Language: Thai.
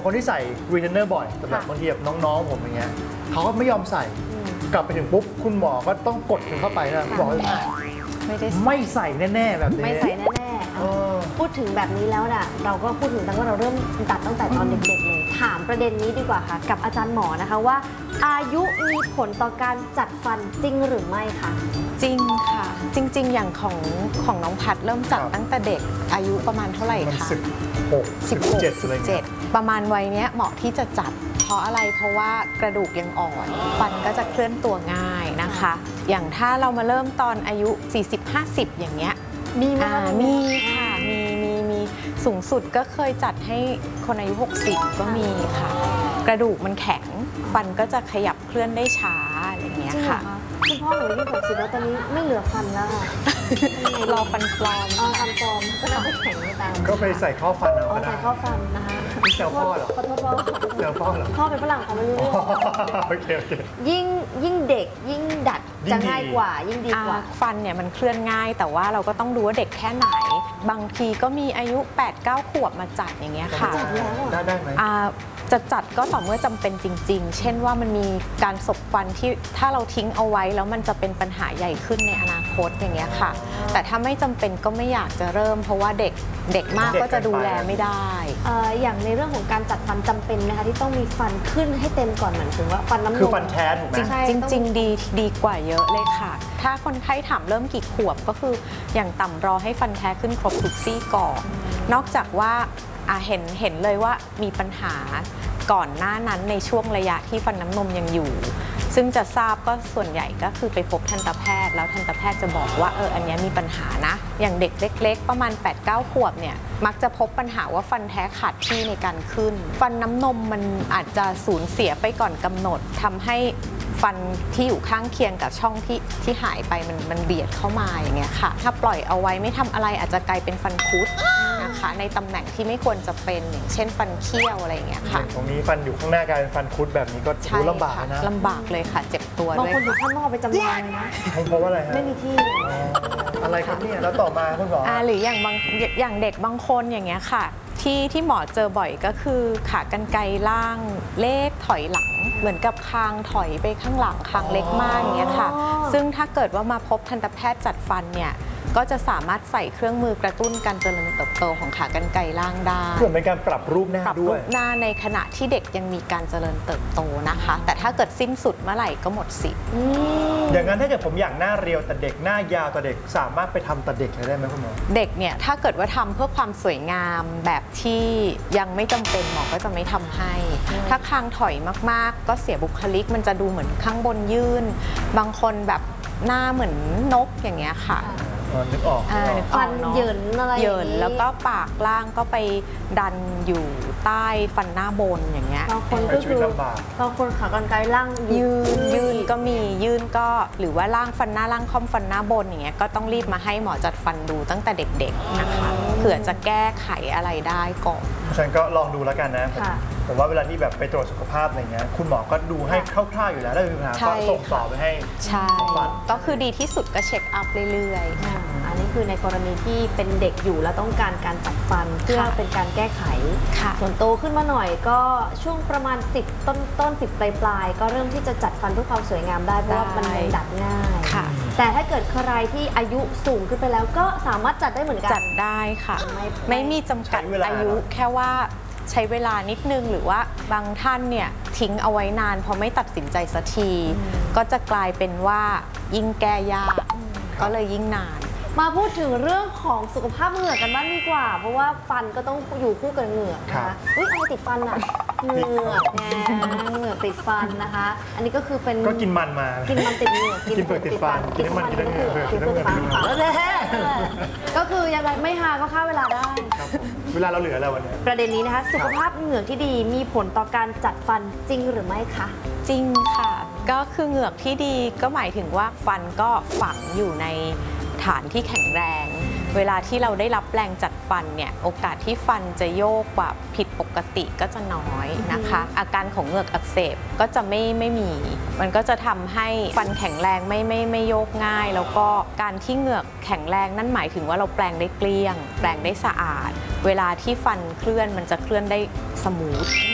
างคนที่ใส่รีเทนเนอร์บ่อยแต่แบบบางทีแบบน้องๆผมอย่างเงี้ยเขาก็ไม่ยอมใส่กลับไปถึงปุ๊บคุณหมอก็ต้องกดถึงเข้าไปนะบอกว่าไม่ใส่แน่ๆแบบนี้ไม่ใส่แน่ๆพูดถึงแบบนี้แล้วน่ะเราก็พูดถึงตั้งแต่เราเริ่มตัดตั้งแต่ตอนเด็กๆเลยถามประเด็นนี้ดีกว่าค่ะกับอาจารย์หมอนะคะว่าอายุมีผลต่อการจัดฟันจริงหรือไม่คะจริงค่ะจริงๆอย่างของน้องพัดเริ่มจัดตั้งแต่เด็กอายุประมาณเท่าไหร่คะ16-17ประมาณวัยนี้เหมาะที่จะจัดเพราะอะไรเพราะว่ากระดูกยังอ่อนฟันก็จะเคลื่อนตัวง่ายนะคะอย่างถ้าเรามาเริ่มตอนอายุ40-50อย่างเงี้ยมีไหมมีค่ะมีสูงสุดก็เคยจัดให้คนอายุ60ก็มีค่ะกระดูกมันแข็งฟันก็จะขยับเคลื่อนได้ช้าอะไรอย่างเงี้ยค่ะคุณพ่อหนูอายุ60แล้วตอนนี้ไม่เหลือฟันแล้วรอฟันปลอมฟันปลอมก็น่าจะแข็งตามก็ไปใส่ข้อฟันเอาใส่ข้อฟันนะคะนี่เซลพ่อเหรอขอโทษพ่อเซลพ่อเหรอพ่อเป็นฝรั่งเขาไม่รู้เรื่องโอเคยิ่งเด็กยิ่งดัดจะง่ายกว่ายิ่งดีกว่าฟันเนี่ยมันเคลื่อนง่ายแต่ว่าเราก็ต้องดูว่าเด็กแค่ไหนบางทีก็มีอายุ 8-9 ขวบมาจัดอย่างเงี้ยค่ะได้ไหมจะจัดก็ต่อเมื่อจำเป็นจริงๆเช่นว่ามันมีการสบฟันที่ถ้าเราทิ้งเอาไว้แล้วมันจะเป็นปัญหาใหญ่ขึ้นในอนาคตอย่างเงี้ยค่ะแต่ถ้าไม่จำเป็นก็ไม่อยากจะเริ่มเพราะว่าเด็กมากก็จะดูแลไม่ได้อย่างในเรื่องของการจัดฟันจำเป็นไหมคะที่ต้องมีฟันขึ้นให้เต็มก่อนเหมือนถึงว่าฟันน้ำนมคือฟันแท้ถูกไหมจริงดีกว่าเยอะเลยค่ะถ้าคนไข้ถามเริ่มกี่ขวบก็คืออย่างต่ำรอให้ฟันแท้ขึ้นครบทุกซี่ก่อนนอกจากว่าเห็นเลยว่ามีปัญหาก่อนหน้านั้นในช่วงระยะที่ฟันน้ำนมยังอยู่ซึ่งจะทราบก็ส่วนใหญ่ก็คือไปพบทันตแพทย์แล้วทันตแพทย์จะบอกว่าอันนี้มีปัญหานะอย่างเด็กเล็กๆประมาณ 8-9 ขวบเนี่ยมักจะพบปัญหาว่าฟันแท้ขาดที่ในการขึ้นฟันน้ำนมมันอาจจะสูญเสียไปก่อนกำหนดทำให้ฟันที่อยู่ข้างเคียงกับช่องที่หายไปมันเบียดเข้ามาอย่างเงี้ยค่ะถ้าปล่อยเอาไว้ไม่ทำอะไรอาจจะกลายเป็นฟันคุดนะคะในตำแหน่งที่ไม่ควรจะเป็นอย่างเช่นฟันเคี้ยวอะไรอย่างเงี้ยค่ะตรงนี้ฟันอยู่ข้างหน้ากลายเป็นฟันคุดแบบนี้ก็รู้ลำบากนะลำบากเลยค่ะเจ็บตัวด้วยบางคนอยู่ข้างนอกไปจำลองนะเพราะว่าอะไรฮะไม่มีที่อะไรครับเนี่ยแล้วต่อมาคุณหมอหรืออย่างเด็กบางคนอย่างเงี้ยค่ะที่หมอเจอบ่อยก็คือขากรรไกรล่างเลขถอยหลังเหมือนกับคางถอยไปข้างหลังคางเล็กมากอย่างเงี้ยค่ะซึ่งถ้าเกิดว่ามาพบทันตแพทย์จัดฟันเนี่ยก็จะสามารถใส่เครื่องมือกระตุ้นการเจริญเติบโตของขากรรไกรล่างได้เพื่อเป็นการปรับรูปหน้าด้วยปรับรูปหน้าในขณะที่เด็กยังมีการเจริญเติบโตนะคะแต่ถ้าเกิดสิ้นสุดเมื่อไหร่ก็หมดสิทธิ์อย่างนั้นถ้าเกิดผมอยากหน้าเรียวแต่เด็กหน้ายาวแต่เด็กสามารถไปทำแต่เด็กเลยได้ไหมคุณหมอเด็กเนี่ยถ้าเกิดว่าทำเพื่อความสวยงามแบบที่ยังไม่จำเป็นหมอก็จะไม่ทำให้ถ้าคางถอยมากๆก็เสียบุคลิกมันจะดูเหมือนข้างบนยื่นบางคนแบบหน้าเหมือนนกอย่างเงี้ยค่ะนึกออกฟันเหยินอะไรเหยินแล้วก็ปากล่างก็ไปดันอยู่ใต้ฟันหน้าบนอย่างเงี้ยบางคนก็คือบางคนขากรรไกรล่างยื่นก็มียื่นก็หรือว่าล่างฟันหน้าล่างค่อมฟันหน้าบนอย่างเงี้ยก็ต้องรีบมาให้หมอจัดฟันดูตั้งแต่เด็กๆนะคะเผื่อจะแก้ไขอะไรได้ก่อนฉันก็ลองดูแล้วกันนะผมว่าเวลาที่แบบไปตรวจสุขภาพอะไรเงี้ยคุณหมอก็ดูให้คร่าวๆอยู่แล้วถ้ามีปัญหาก็ส่งต่อไปให้ใช่ก็คือดีที่สุดก็เช็คอัพเรื่อยๆอันนี้คือในกรณีที่เป็นเด็กอยู่แล้วต้องการการจัดฟันเพื่อเป็นการแก้ไขส่วนโตขึ้นมาหน่อยก็ช่วงประมาณ10ต้น10ปลายก็เริ่มที่จะจัดฟันเพื่อความสวยงามได้เพราะว่ามันดัดง่ายแต่ถ้าเกิดใครที่อายุสูงขึ้นไปแล้วก็สามารถจัดได้เหมือนกันจัดได้ค่ะไม่มีจำกัดอายุแค่ว่าใช้เวลานิดนึงหรือว่าบางท่านเนี่ยทิ้งเอาไว้นานพอไม่ตัดสินใจสักทีก็จะกลายเป็นว่ายิ่งแก้ยากก็เลยยิ่งนานมาพูดถึงเรื่องของสุขภาพเหงือกกันบ้างดีกว่าเพราะว่าฟันก็ต้องอยู่คู่กับเหงือกนะคะอะไรติดฟันอ่ะเหงือกไงเหงือกติดฟันนะคะอันนี้ก็คือเป็นก็กินมันมากินมันติดเหงือกกินเปลือกติดฟันกินน้ำมันกินเหงือกกินเปลือกติดฟันก็คือยังไงไม่หาก็ฆ่าเวลาได้เวลาเราเหลือแล้ววันนี้ประเด็นนี้นะคะสุขภาพเหงือกที่ดีมีผลต่อการจัดฟันจริงหรือไม่คะจริงค่ะก็คือเหงือกที่ดีก็หมายถึงว่าฟันก็ฝังอยู่ในฐานที่แข็งแรงเวลาที่เราได้รับแรงจัดฟันเนี่ยโอกาสที่ฟันจะโยกกว่าผิดปกติก็จะน้อยนะคะอาการของเหงือกอักเสบก็จะไม่มีมันก็จะทำให้ฟันแข็งแรงไม่โยกง่ายแล้วก็การที่เหงือกแข็งแรงนั่นหมายถึงว่าเราแปลงได้เกลี้ยงแปลงได้สะอาดเวลาที่ฟันเคลื่อนมันจะเคลื่อนได้สมูท